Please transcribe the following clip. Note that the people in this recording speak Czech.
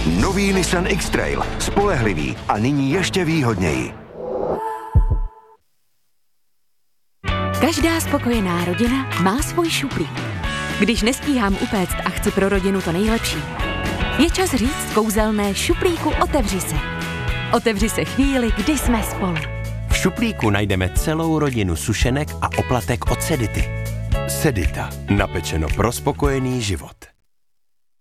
Nový Nissan X-Trail. Spolehlivý a nyní ještě výhodněji. Každá spokojená rodina má svůj šuplík. Když nestíhám upéct a chci pro rodinu to nejlepší, je čas říct kouzelné šuplíku otevři se. Otevři se chvíli, kdy jsme spolu. V šuplíku najdeme celou rodinu sušenek a oplatek od Sedity. Sedita. Napečeno pro spokojený život.